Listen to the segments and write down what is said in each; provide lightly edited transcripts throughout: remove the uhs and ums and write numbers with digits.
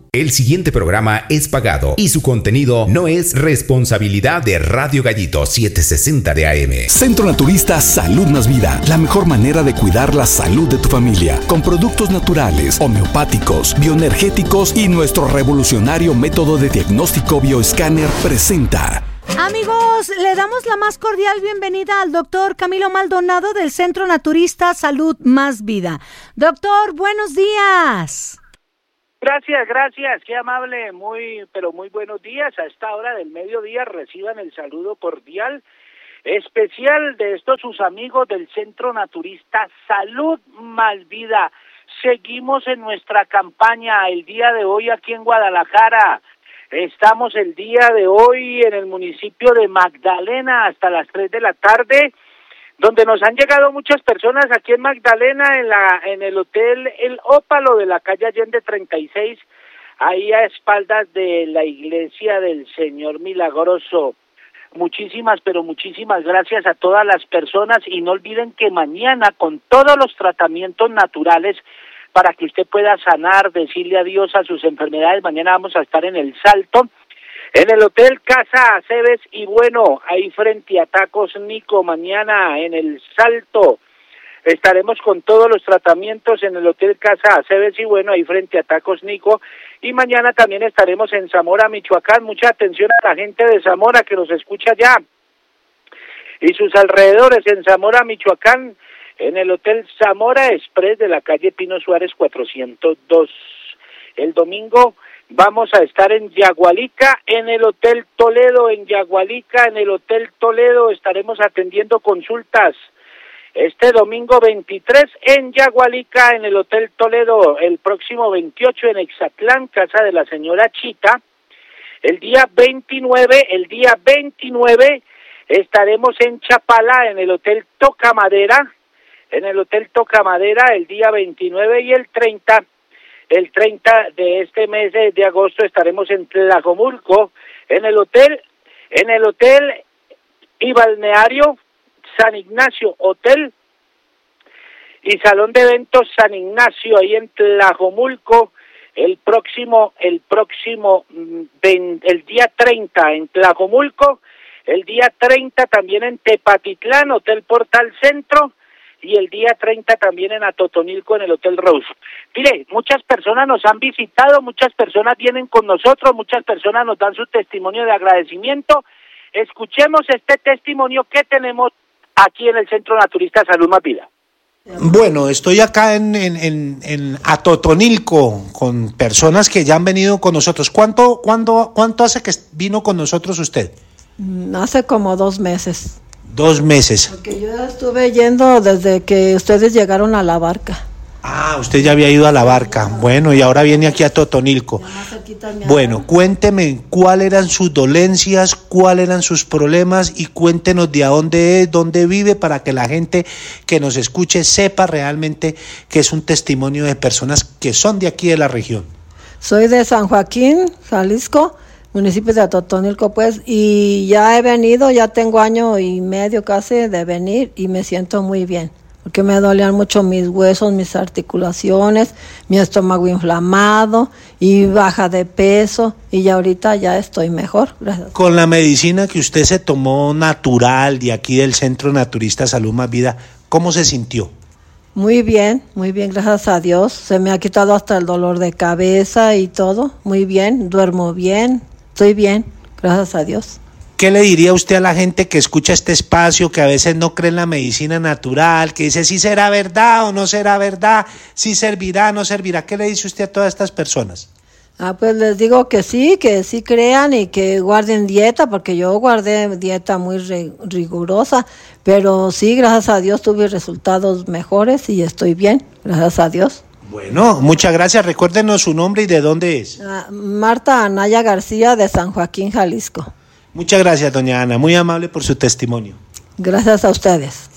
El siguiente programa es pagado y su contenido no es responsabilidad de Radio Gallito 760 de AM. Centro Naturista Salud Más Vida. La mejor manera de cuidar la salud de tu familia. Con productos naturales, homeopáticos, bioenergéticos y nuestro revolucionario método de diagnóstico bioescáner presenta. Amigos, le damos la más cordial bienvenida al doctor Camilo Maldonado del Centro Naturista Salud Más Vida. Doctor, buenos días. Gracias, qué amable, pero muy buenos días. A esta hora del mediodía reciban el saludo cordial, especial de estos sus amigos del Centro Naturista Salud Más Vida. Seguimos en nuestra campaña el día de hoy aquí en Guadalajara. Estamos el día de hoy en el municipio de Magdalena hasta las 3 de la tarde, donde nos han llegado muchas personas aquí en Magdalena, en el Hotel El Ópalo de la calle Allende 36, ahí a espaldas de la iglesia del Señor Milagroso. Muchísimas gracias a todas las personas y no olviden que mañana con todos los tratamientos naturales para que usted pueda sanar, decirle adiós a sus enfermedades, mañana vamos a estar en El Salto, en el Hotel Casa Aceves y bueno, ahí frente a Tacos Nico, mañana en El Salto. Estaremos con todos los tratamientos en el Hotel Casa Aceves y bueno, ahí frente a Tacos Nico. Y mañana también estaremos en Zamora, Michoacán. Mucha atención a la gente de Zamora que nos escucha ya. Y sus alrededores en Zamora, Michoacán, en el Hotel Zamora Express de la calle Pino Suárez 402. El domingo vamos a estar en Yagualica, en el Hotel Toledo, en el Hotel Toledo estaremos atendiendo consultas. Este domingo 23 en Yagualica, en el Hotel Toledo, el próximo 28 en Exatlán, casa de la señora Chita. El día 29 estaremos en Chapala, en el Hotel Tocamadera, el día 29 y el 30 de este mes de agosto estaremos en Tlajomulco, en el hotel y balneario San Ignacio, hotel y salón de eventos San Ignacio, ahí en Tlajomulco, el día 30 en Tlajomulco, el día 30 también en Tepatitlán, Hotel Portal Centro, y el día 30 también en Atotonilco, en el Hotel Rose. Mire, muchas personas nos han visitado, muchas personas vienen con nosotros, muchas personas nos dan su testimonio de agradecimiento. Escuchemos este testimonio que tenemos aquí en el Centro Naturista Salud Más Vida. Bueno, estoy acá en Atotonilco con personas que ya han venido con nosotros. ¿Cuánto hace que vino con nosotros usted? Hace como 2 meses. 2 meses. Porque yo estuve yendo desde que ustedes llegaron a la barca. Ah, usted ya había ido a la barca. Bueno, y ahora viene aquí a Totonilco. Bueno, cuénteme cuáles eran sus dolencias, cuáles eran sus problemas y cuéntenos de a dónde es, dónde vive, para que la gente que nos escuche sepa realmente que es un testimonio de personas que son de aquí de la región. Soy de San Joaquín, Jalisco, municipio de Atotonilco, pues, y ya he venido, ya tengo 1 año y medio casi de venir y me siento muy bien, porque me dolían mucho mis huesos, mis articulaciones, mi estómago inflamado y baja de peso, y ya ahorita ya estoy mejor, gracias. Con la medicina que usted se tomó natural de aquí del Centro Naturista Salud Más Vida, ¿cómo se sintió? Muy bien, gracias a Dios, se me ha quitado hasta el dolor de cabeza y todo, muy bien, duermo bien. Estoy bien, gracias a Dios. ¿Qué le diría usted a la gente que escucha este espacio, que a veces no cree en la medicina natural, que dice si será verdad o no será verdad, si servirá o no servirá? ¿Qué le dice usted a todas estas personas? Pues les digo que sí crean y que guarden dieta, porque yo guardé dieta muy rigurosa, pero sí, gracias a Dios tuve resultados mejores y estoy bien, gracias a Dios. Bueno, muchas gracias. Recuérdenos su nombre y de dónde es. Marta Anaya García, de San Joaquín, Jalisco. Muchas gracias, doña Ana. Muy amable por su testimonio. Gracias a ustedes.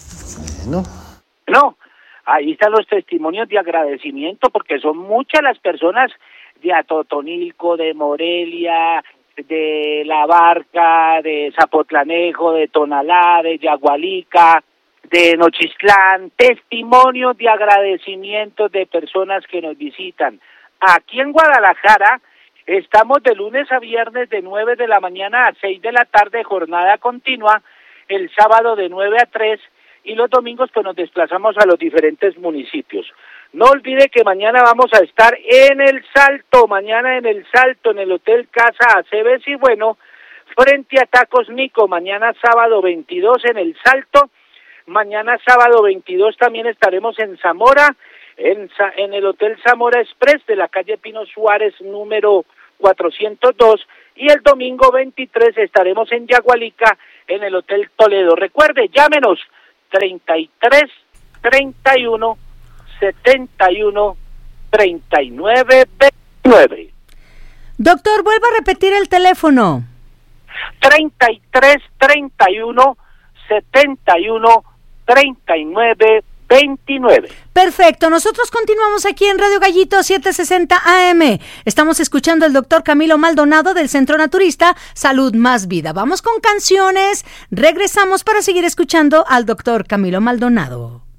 No, ahí están los testimonios de agradecimiento, porque son muchas las personas de Atotonilco, de Morelia, de La Barca, de Zapotlanejo, de Tonalá, de Yagualica, de Nochistlán, testimonios de agradecimiento de personas que nos visitan. Aquí en Guadalajara Estamos de lunes a viernes de 9 de la mañana a 6 de la tarde, jornada continua, el sábado de 9 a 3 y los domingos pues nos desplazamos a los diferentes municipios. No olvide que mañana vamos a estar en El Salto, en el Hotel Casa Aceves y bueno, frente a Tacos Nico, mañana sábado 22 en El Salto, mañana sábado 22 también estaremos en Zamora, en el Hotel Zamora Express de la calle Pino Suárez número 402 y el domingo 23 estaremos en Yagualica en el Hotel Toledo. Recuerde, llámenos 33 31 71 39 29. Doctor, vuelva a repetir el teléfono. 33 31 71 39 29. Perfecto, nosotros continuamos aquí en Radio Gallito 760 AM. Estamos escuchando al doctor Camilo Maldonado del Centro Naturista Salud Más Vida. Vamos con canciones, regresamos para seguir escuchando al doctor Camilo Maldonado.